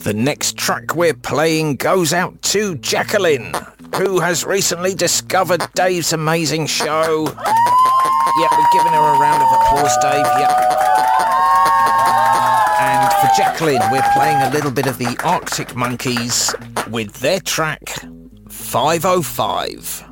The next track we're playing goes out to Jacqueline, who has recently discovered Dave's amazing show. Yep, we're giving her a round of applause, Dave. Yep. And for Jacqueline, we're playing a little bit of the Arctic Monkeys with their track 505.